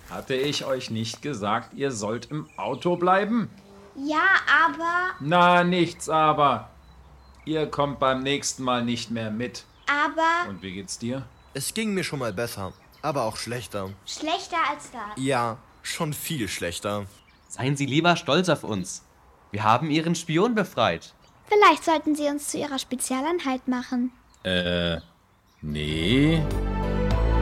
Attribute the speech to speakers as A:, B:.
A: Hatte ich euch nicht gesagt, ihr sollt im Auto bleiben?
B: Ja, aber...
A: Na, nichts aber. Ihr kommt beim nächsten Mal nicht mehr mit.
B: Aber...
A: Und wie geht's dir?
C: Es ging mir schon mal besser, aber auch schlechter.
B: Schlechter als das.
C: Ja, schon viel schlechter.
D: Seien Sie lieber stolz auf uns. Wir haben Ihren Spion befreit.
B: Vielleicht sollten Sie uns zu Ihrer Spezialeinheit machen.
A: Nee.